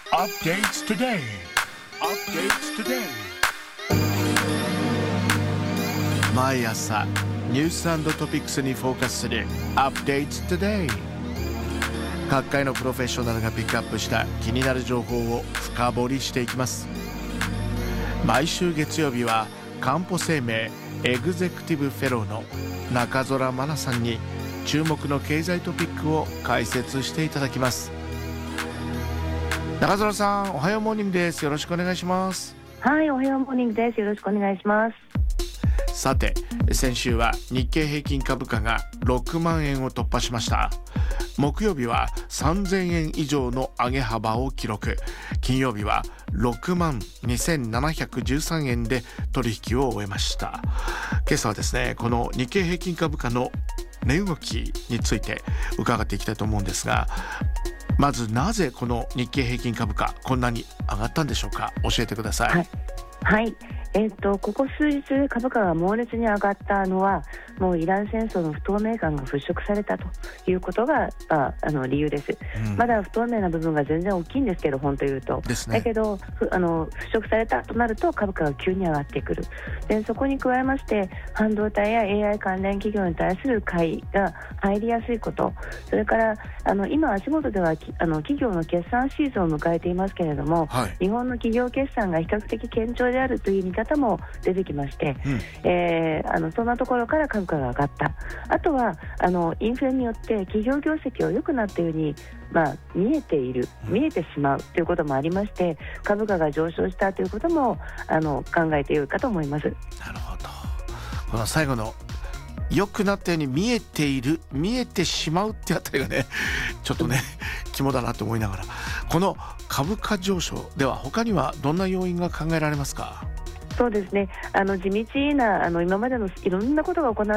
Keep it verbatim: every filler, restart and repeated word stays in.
Updates today. Updates today. 毎朝ニュース&トピックスにフォーカスする Updates today。 各界のプロフェッショナルがピックアップした気になる情報を深掘りしていきます。毎週月曜日はかんぽ生命エグゼクティブフェローの中空真奈さんに注目の経済トピックを解説していただきます。中空さん、おはようモーニングです。よろしくお願いします。 はい、おはようモーニングです。よろしくお願いします。 さて、先週は日経平均株価がろくまんえんを突破しました。木曜日はさんぜんえん以上の上げ幅を記録。金曜日はろくまんにせんななひゃくじゅうさんえんで取引を終えました。今朝はですね、この日経平均株価の値動きについて伺っていきたいと思うんですが、まずなぜこの日経平均株価こんなに上がったんでしょうか。教えてください。 はい、はいえー、とここ数日株価が猛烈に上がったのは、もうイラン戦争の不透明感が払拭されたということがああの理由です、うん、まだ不透明な部分が全然大きいんですけど、本当言うとですね。だけどあの払拭されたとなると株価が急に上がってくる。でそこに加えまして、半導体や エーアイ 関連企業に対する買いが入りやすいこと、それからあの今足元ではあの企業の決算シーズンを迎えていますけれども、はい、日本の企業決算が比較的堅調であるという見方も出てきまして、うんえー、あのそんなところから株価が上がった。あとはあのインフレによって企業業績が良くなったように、まあ、見えている見えてしまうということもありまして、株価が上昇したということもあの考えてよいかと思います。 なるほど。この最後の良くなったように見えている見えてしまうってあたりがね、ちょっとね肝だなと思いながら、この株価上昇では他にはどんな要因が考えられますか。 そうですね、あの地道なあの今までのいろんなことが行わ